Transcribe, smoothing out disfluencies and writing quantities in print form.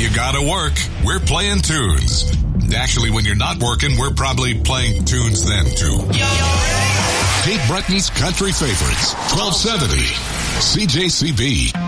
you gotta work, we're playing tunes. Actually, when you're not working, we're probably playing tunes then too. Kate Breton's Country Favorites, 1270 CJCB.